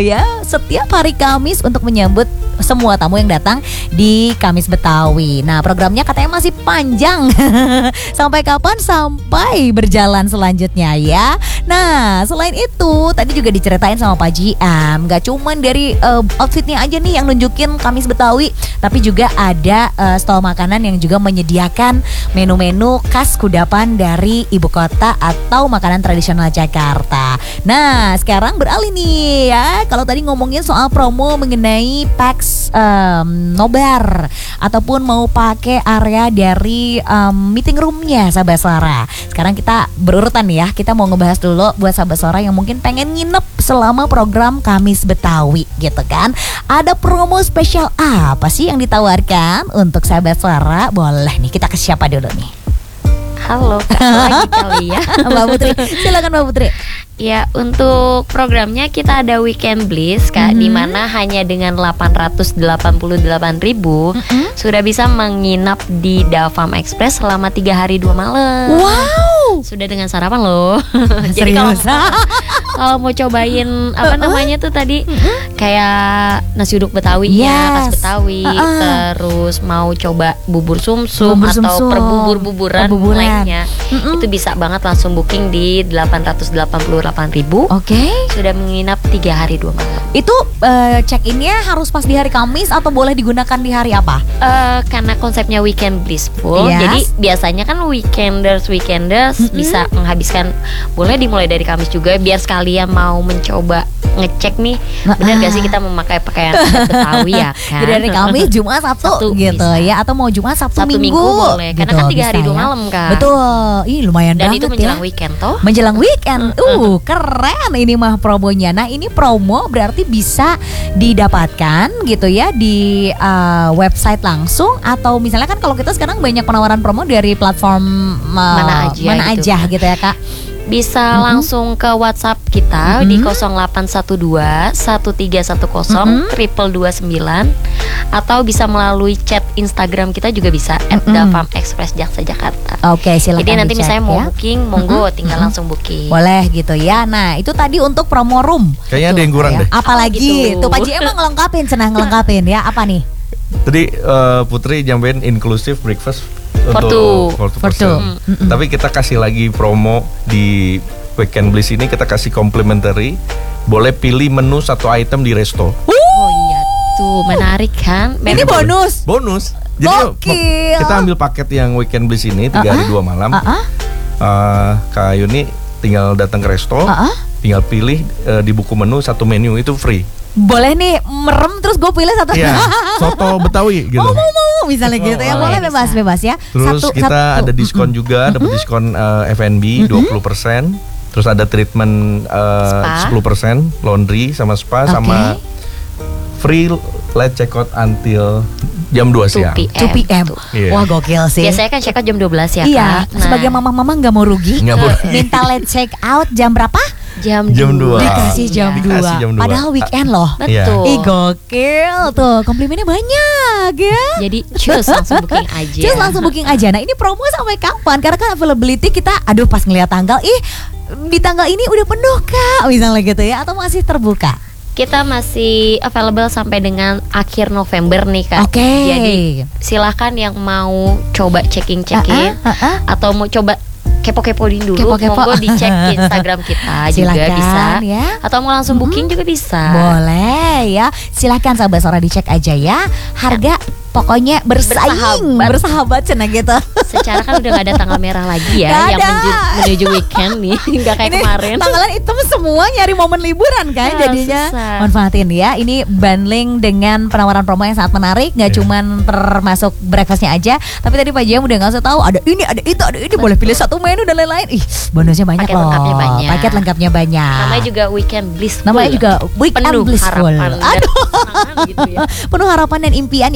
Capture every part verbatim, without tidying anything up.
ya setiap hari Kamis untuk menyambut semua tamu yang datang di Kamis Betawi. Nah, programnya katanya masih panjang. Sampai kapan? Sampai berjalan selanjutnya ya. Nah, selain itu tadi juga diceritain sama Pak Jiam, gak cuman dari uh, outfitnya aja nih yang nunjukin Kamis Betawi, tapi juga ada uh, stall makanan yang juga menyediakan menu-menu khas kudapan dari ibu kota atau makanan tradisional Jakarta. Nah, sekarang beralih nih ya. Kalau tadi ngomongin soal promo mengenai Pax um, Nobar ataupun mau pakai area dari um, meeting roomnya sahabat suara. Sekarang kita berurutan ya. Kita mau ngebahas dulu buat sahabat suara yang mungkin pengen nginep selama program Kamis Betawi gitu kan. Ada promo spesial apa sih yang ditawarkan untuk sahabat suara? Boleh nih, kita ke siapa dulu nih? Halo Kak, lagi kali ya Mbak Putri, silakan Mbak Putri. Ya, untuk programnya kita ada Weekend Bliss Kak, mm-hmm. dimana hanya dengan delapan ratus delapan puluh delapan ribu mm-hmm. sudah bisa menginap di Davam Express selama tiga hari dua malam. Wow, sudah dengan sarapan loh. Jadi kalau kalau mau cobain apa namanya tuh tadi mm-hmm. kayak nasi uduk Betawi ya, khas Betawi, uh-uh. terus mau coba bubur sumsum bubur atau sumsum. perbubur-buburan lainnya, mm-hmm. itu bisa banget langsung booking di delapan ratus delapan puluh delapan ribu. Oke. Okay. Sudah menginap tiga hari dua malam. Itu uh, check-innya harus pas di hari Kamis atau boleh digunakan di hari apa? Uh, karena konsepnya Weekend Blissful, yes. jadi biasanya kan weekenders weekenders mm-hmm. bisa menghabiskan, boleh dimulai dari Kamis juga biar sekalian mau mencoba ngecek nih nah, benar gak sih kita memakai pakaian Betawi ya kan. Jadi dari Kamis, Jumat, Sabtu, Sabtu gitu bisa. Ya, atau mau Jumat, Sabtu, Sabtu Minggu, Minggu boleh gitu, karena kan tiga hari ya. dua malam kan. Betul, ih lumayan dan banget itu menjelang ya. weekend toh. Menjelang weekend, uh keren ini mah promonya. Nah ini promo berarti bisa didapatkan gitu ya di uh, website langsung, atau misalnya kan kalau kita sekarang banyak penawaran promo dari platform uh, mana aja, mana gitu, aja kan. gitu ya Kak. Bisa mm-hmm. langsung ke WhatsApp kita mm-hmm. di nol delapan satu dua satu tiga satu nol triple dua sembilan, atau bisa melalui chat Instagram kita juga bisa at mm-hmm. Davam Express Jaksa Jakarta. Oke, okay, silakan. Jadi nanti dicek, misalnya mau ya? booking, monggo mm-hmm. tinggal mm-hmm. langsung booking. Boleh gitu ya. Nah itu tadi untuk promo room. Kayaknya ada yang kurang ya. deh. Apalagi gitu. tuh Pak Ji emang ngelengkapin, senang ngelengkapin ya. Apa nih? Tadi uh, Putri jambain inclusive breakfast for untuk two. for two. Mm-hmm. Tapi kita kasih lagi promo di Weekend Bliss ini, kita kasih complimentary. Boleh pilih menu satu item di resto. Oh iya tuh, menarik kan? Ini bonus. Bonus. Jadi Gokil. kita ambil paket yang Weekend Bliss ini tiga uh-uh. hari dua malam. Uh-uh. Uh, Kak Yuni tinggal datang ke resto, uh-uh. tinggal pilih uh, di buku menu satu menu itu free. Boleh nih merem terus gue pilih satu. Iya, soto Betawi gitu. Mau mau mau misalnya oh, gitu ya, boleh bisa. bebas bebas ya. Terus satu, kita satu. ada diskon juga, dapat diskon uh, F and B dua puluh persen. Terus ada treatment uh, sepuluh persen, laundry sama spa, okay. sama free late check out until jam dua siang. dua P M Yeah. Wah gokil sih. Biasanya kan check out jam dua belas ya iya, Kak. Nah. Sebagai mama-mama gak mau rugi. Gak boleh. Minta late check out jam berapa? Jam, jam dua. Dikasih jam dua. Padahal weekend loh. Betul. Ih gokil tuh, komplimennya banyak ya. Jadi cus langsung booking aja. Cus langsung booking aja. Nah ini promo sampai kapan? Karena kan availability kita, aduh pas ngeliat tanggal, ih di tanggal ini udah penuh Kak, misalnya gitu ya, atau masih terbuka? Kita masih available sampai dengan akhir November nih Kak. Oke. Okay. Jadi silahkan yang mau coba checking-checking uh-uh, uh-uh. atau mau coba kepo-kepoin dulu, kepo-kepo. monggo dicek Instagram kita juga bisa ya. Atau mau langsung booking hmm. juga bisa. Boleh ya, silahkan sahabat suara dicek aja ya. Harga pokoknya bersaing, bersahabat, bersahabat cina gitu. Secara kan udah gak ada tanggal merah lagi ya, gak yang menuju, menuju weekend nih, gak kayak ini kemarin. Tanggalan hitam semua, nyari momen liburan kan, ya, jadinya. Susah. Manfaatin ya. Ini bundling dengan penawaran promo yang sangat menarik. Gak yeah. cuman termasuk breakfastnya aja, tapi tadi Pak Jam udah ngasih tahu ada ini, ada itu, ada ini. Betul. Boleh pilih satu menu dan lain-lain. Ih, bonusnya banyak paket loh. Lengkapnya banyak. Paket lengkapnya banyak. Namanya juga Weekend Blissful. Namanya juga Weekend Penuh Blissful. Harapan Aduh. gitu ya. Penuh harapan dan impian ya guys.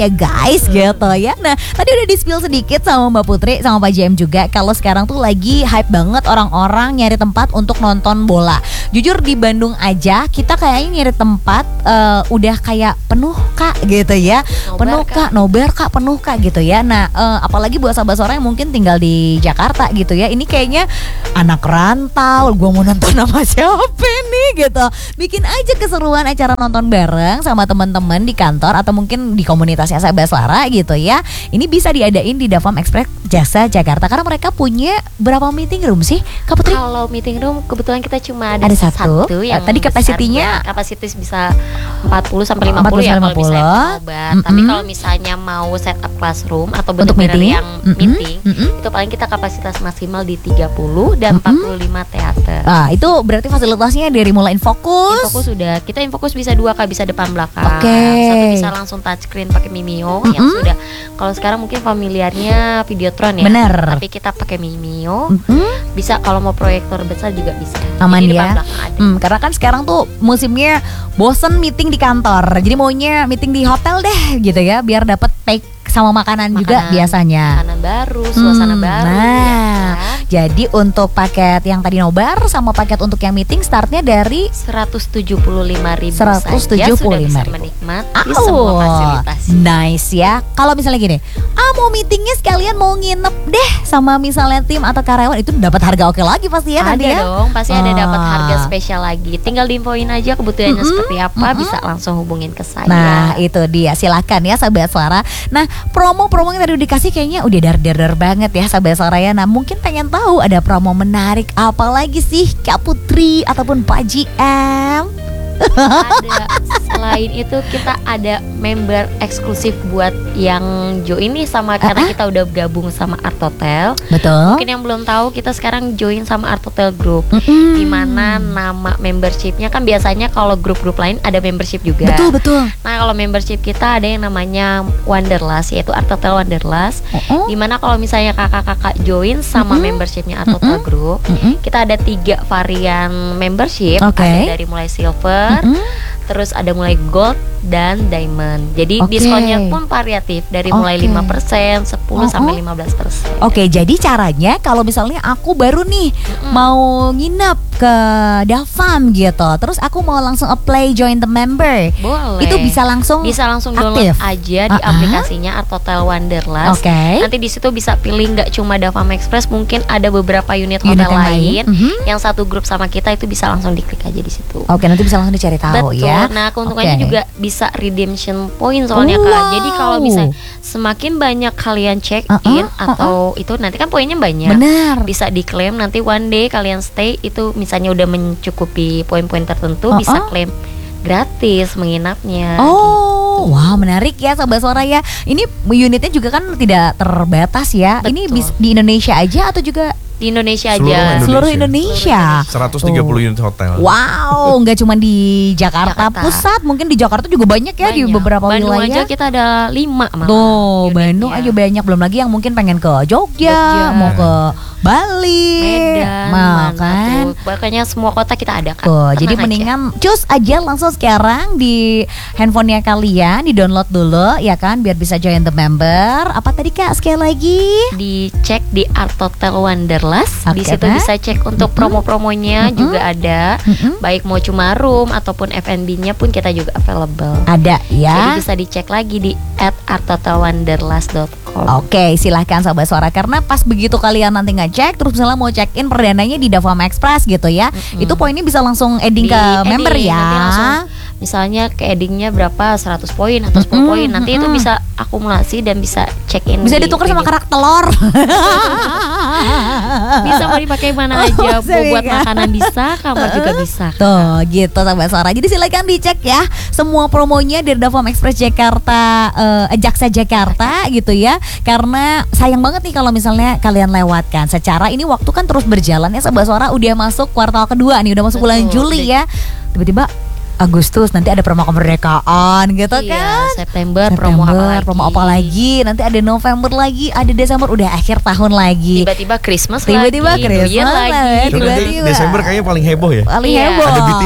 guys gitu ya. Nah tadi udah di-spill sedikit sama Mbak Putri sama Pak J M juga kalau sekarang tuh lagi hype banget orang-orang nyari tempat untuk nonton bola. Jujur di Bandung aja kita kayaknya nyari tempat uh, udah kayak penuh kak gitu ya. Nobar, Penuh kak, nobar kak, penuh kak gitu ya. Nah uh, apalagi buat sahabat sore yang mungkin tinggal di Jakarta gitu ya. Ini kayaknya anak rantau, gue mau nonton sama siapa nih gitu. Bikin aja keseruan acara nonton bareng sama teman-teman di kantor atau mungkin di komunitasnya sahabat Suara gitu ya. Ini bisa diadain di Davam Express Jasa Jakarta karena mereka punya berapa meeting room sih Kak Putri? Kalau meeting room kebetulan kita cuma ada, Ada satu. yang Tadi kapasitinya? besar, kapasitas bisa empat puluh sampai lima puluh ya kalau misalnya nobar. Mm-mm. Tapi kalau misalnya mau set up classroom atau Untuk benar-benar meeting? yang Mm-mm. meeting, Mm-mm. itu paling kita kapasitas maksimal di tiga puluh dan empat puluh lima teater. Ah, itu berarti fasilitasnya dari mulai infokus. Infokus sudah, kita infokus bisa dua kak, bisa depan belakang. Oke. Satu bisa langsung touchscreen pakai Mimeo yang Mm-mm. sudah. Kalau sekarang mungkin familiarnya Videotron ya. Bener. Tapi kita pakai Mimeo. Mm-mm. Bisa kalau mau proyektor besar juga bisa. Aman Jadi ya. depan belakang ada. Hmm, karena kan sekarang tuh musimnya bosen meeting di kantor. Jadi maunya meeting di hotel deh gitu ya, biar dapat take sama makanan, juga Makanan. biasanya. Makanan baru, suasana Hmm, baru. nah. Ya kan? Jadi untuk paket yang tadi nobar sama paket untuk yang meeting startnya dari seratus tujuh puluh lima ribu seratus saja tujuh puluh sudah lima bisa ribu. menikmati Au, semua fasilitas. nice ya. Kalau misalnya gini, ah mau meetingnya sekalian mau nginep deh sama misalnya tim atau karyawan, itu dapat harga oke lagi pasti ya Ada nanti ya. dong, pasti ada dapat Ah. harga spesial lagi. Tinggal diinfoin aja kebutuhannya Mm-mm, seperti apa, mm-mm. bisa langsung hubungin ke saya. Nah itu dia, silakan ya sahabat suara. Nah promo-promo yang tadi udah dikasih kayaknya udah dar-dar banget ya sahabat suara ya. Nah mungkin pengen tahu ada promo menarik apa lagi sih Kak Putri ataupun Pak J M? Ada. Selain itu kita ada member eksklusif buat yang join nih sama karena Uh-uh. kita udah gabung sama Art Hotel. Betul. Mungkin yang belum tahu kita sekarang join sama Art Hotel Group. Mm-mm. Dimana nama membershipnya kan biasanya kalau grup-grup lain ada membership juga. Betul betul. Nah kalau membership kita ada yang namanya Wanderlust, yaitu Art Hotel Wanderlust. Oh, Dimana kalau misalnya kakak-kakak join sama Mm-mm. membershipnya Art Hotel Mm-mm. Group, mm-mm. kita ada tiga varian membership. Oke. Ada dari mulai silver, Mm-mm. terus ada mulai gold dan diamond. Jadi Oke. diskonnya pun variatif dari mulai Oke. lima persen, sepuluh Oh, sampai oh. lima belas persen. Oke, jadi caranya kalau misalnya aku baru nih mau nginep ke Davam gitu, terus aku mau langsung apply join the member, Boleh. itu bisa langsung bisa langsung aktif? download aja di Uh-uh. aplikasinya Art Hotel Wanderlust. Oke. Nanti di situ bisa pilih nggak cuma Davam Express, mungkin ada beberapa unit, Unit hotel yang lain lain. Mhm. yang satu grup sama kita, itu bisa langsung diklik aja di situ. Oke, nanti bisa langsung dicari tahu Betul. ya. Nah, keuntungannya Oke. juga bisa redemption point soalnya Kak. Wow. Jadi kalau misalnya semakin banyak kalian check in Uh-uh, atau itu nanti kan poinnya banyak. Benar. Bisa diklaim nanti one day kalian stay itu misalnya udah mencukupi poin-poin tertentu, Uh-uh. bisa klaim gratis menginapnya. Oh, wah menarik ya Sobat Suara ya. Ini unitnya juga kan tidak terbatas ya. Ini Betul. bis, di Indonesia aja atau juga Di Indonesia Seluruh aja. Indonesia. seluruh Indonesia? seratus tiga puluh unit hotel. Wow, nggak cuma di Jakarta, Jakarta. Pusat, mungkin di Jakarta juga banyak ya di Banyak. beberapa Bandung wilayah. aja kita ada lima malah Tuh, unitnya. Bandung aja banyak, belum lagi yang mungkin pengen ke Jogja, Jogja. mau ke Bali, Medan, mau mana kan. tuh. Makanya semua kota kita ada kan. Tuh, Tenang jadi aja. mendingan cus aja langsung sekarang di handphonenya kalian, di download dulu ya kan, biar bisa join the member. Apa tadi Kak sekali lagi? dicek di Art Hotel Wanderlust. Di Oke, situ Pak. bisa cek untuk promo-promonya Mm-mm. juga ada. Mm-mm. Baik mau cuma room ataupun F and B-nya pun kita juga available. Ada Jadi ya. bisa dicek lagi di at art hotel wanderlust dot com. Oke, silahkan Sobat Suara, karena pas begitu kalian nanti ngecek, terus misalnya mau check in perdananya di Davam Express gitu ya, Mm-mm. itu poinnya bisa langsung adding Di ke adding, member ya. nanti langsung, misalnya ke addingnya berapa, seratus poin atau sepuluh Mm-mm, poin. Nanti itu mm-mm. bisa akumulasi dan bisa check in. Bisa di ditukar sama redeem. kerak telur. Bisa mau dipakai mana aja. Oh, Mau buat Sevika. makanan bisa, kamar juga bisa. Tuh gitu Sobat Suara. Jadi silakan dicek ya semua promonya dari Davam Express Jakarta, eh, Jaksa Jakarta gitu ya. Karena sayang banget nih kalau misalnya kalian lewatkan. Secara ini waktu kan terus berjalan ya Sobat Suara. Udah masuk kuartal kedua nih, udah masuk bulan Betul. Juli ya. Tiba-tiba Agustus nanti ada promo kemerdekaan gitu Iya, kan. September, promo apa September, lagi? promo apa lagi? Nanti ada November lagi, ada Desember, udah akhir tahun lagi. Tiba-tiba Christmas Tiba-tiba lagi, New Christmas Year lagi. lagi. Itu nanti Tiba-tiba. Desember kayaknya paling heboh ya. Paling Iya. heboh. Ada B T S.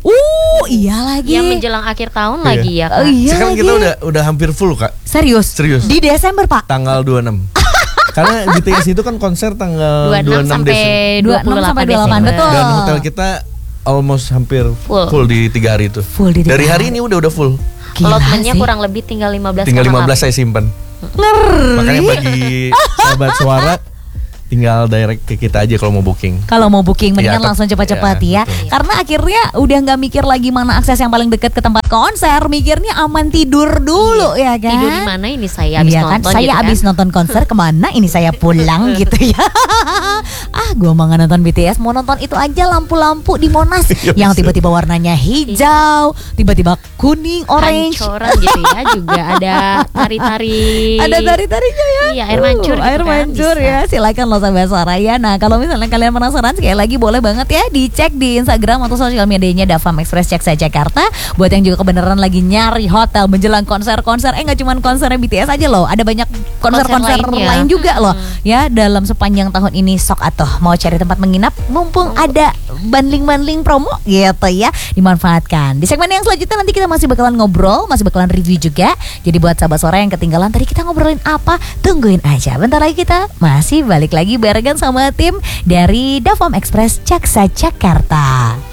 Uh, iya lagi. Yang menjelang akhir tahun Iya. lagi ya Kak. Oh, iya Sekarang lagi. kita udah udah hampir full Kak. Serius? Serius. Di Desember, Pak. Tanggal dua puluh enam. Karena B T S itu kan konser tanggal dua puluh enam dua puluh enam sampai Desember. dua puluh enam sampai dua puluh delapan, Desember. betul. Dan hotel kita almost hampir Full. full, di tiga hari itu. Full di tiga Dari hari hari. ini udah udah full. Gila Lotmennya sih. kurang lebih tinggal lima belas. Tinggal lima belas saya simpan. Ngeri. Makanya bagi sahabat suara tinggal direct ke kita aja kalau mau booking. Kalau mau booking mendingan Iya, langsung cepat-cepat iya, ya. betul. Karena akhirnya udah nggak mikir lagi mana akses yang paling dekat ke tempat konser, mikirnya aman tidur dulu ya kan. Tidur di mana ini saya habis Iya kan, nonton saya gitu kan. abis nonton konser kemana ini saya pulang gitu ya. Ah, gua mau nggak nonton B T S, mau nonton itu aja lampu-lampu di Monas Iya, yang bisa. tiba-tiba warnanya hijau, tiba-tiba kuning, orange. Pancoran gitu ya, juga ada tari-tari. Ada tari-tarinya ya. Iya, air mancur gitu Air kan, mancur bisa. ya. Silakan lo sahabat suara ya. Nah, kalau misalnya kalian penasaran sekali lagi boleh banget ya dicek di Instagram atau sosial medianya Dafam Express Cek Saya Jakarta. Buat yang juga kebenaran lagi nyari hotel menjelang konser-konser, eh nggak cuma konsernya B T S aja loh, ada banyak konser-konser Konser lainnya. lain juga loh. Ya, dalam sepanjang tahun ini sok atuh mau cari tempat menginap mumpung ada bundling-bundling promo gitu ya. Dimanfaatkan. Di segmen yang selanjutnya nanti kita masih bakalan ngobrol, masih bakalan review juga. Jadi buat sahabat suara yang ketinggalan tadi kita ngobrolin apa, tungguin aja. Bentar lagi kita masih balik lagi barengan sama tim dari Dafam Express Caksa Jakarta.